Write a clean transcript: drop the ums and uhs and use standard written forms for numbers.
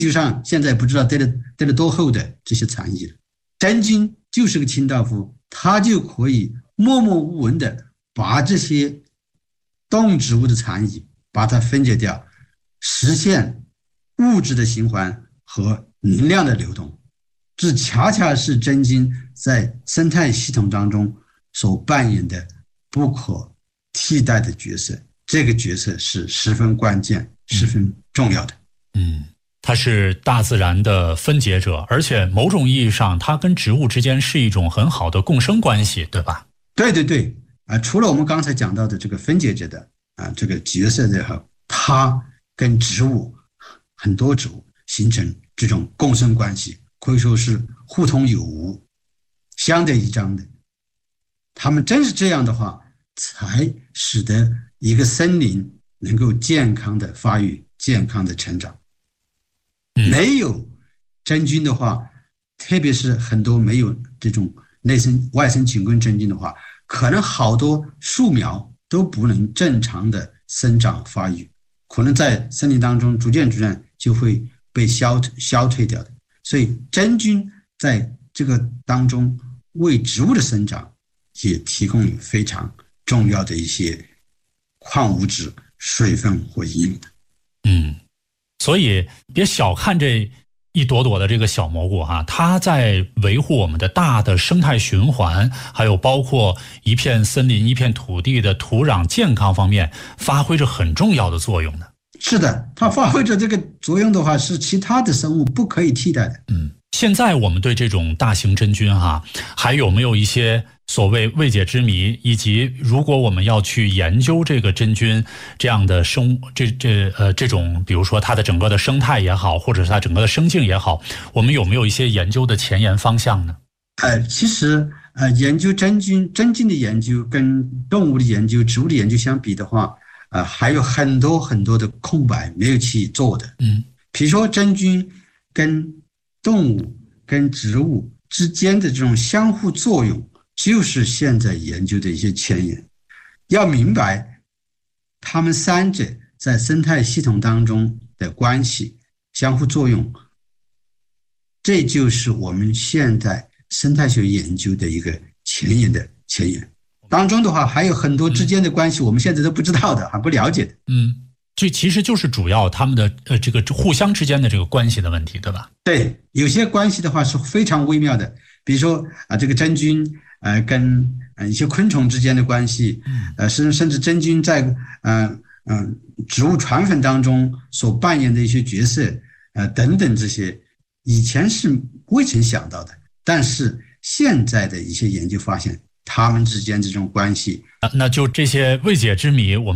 究上现在不知道堆了多厚的这些残叶了。真菌就是个清道夫，它就可以默默无闻的把这些动植物的残余把它分解掉，实现物质的循环和能量的流动。这恰恰是真菌在生态系统当中所扮演的不可替代的角色，这个角色是十分关键、十分重要的。 它是大自然的分解者，而且某种意义上，它跟植物之间是一种很好的共生关系，对吧？ 对对对，除了我们刚才讲到的这个分解者的这个角色的话，它跟植物很多植物形成这种共生关系，可以说是互通有无、相得益彰的。他们真是这样的话，才使得一个森林能够健康的发育、健康的成长。没有真菌的话，特别是很多没有这种外生菌根真菌的话，可能好多树苗都不能正常的生长发育，可能在森林当中逐渐就会被消退掉的。所以真菌在这个当中为植物的生长也提供了非常重要的一些矿物质、水分和营养的。 所以别小看这一朵朵的这个小蘑菇哈，它在维护我们的大的生态循环，还有包括一片森林、一片土地的土壤健康方面，发挥着很重要的作用的。 是的，它发挥着这个作用的话，是其他的生物不可以替代的。 现在我们对这种大型真菌还有没有一些所谓未解之谜，以及如果我们要去研究这个真菌这样的这种，比如说它的整个的生态也好，或者是它整个的生境也好，我们有没有一些研究的前沿方向呢？ 其实研究真菌的研究跟动物的研究、植物的研究相比的话，还有很多很多的空白没有去做的。比如说真菌跟动物跟植物之间的这种相互作用，就是现在研究的一些前沿。要明白它们三者在生态系统当中的关系、相互作用，这就是我们现在生态学研究的一个前沿的前沿。当中的话，还有很多之间的关系，我们现在都不知道的，还不了解的。 这其实就是主要他们的这个互相之间的这个关系的问题，对吧？ 对，有些关系的话是非常微妙的，比如说这个真菌跟一些昆虫之间的关系，甚至真菌在植物传粉当中所扮演的一些角色，等等，这些以前是未曾想到的，但是现在的一些研究发现，他们之间这种关系， 那就这些未解之谜，我们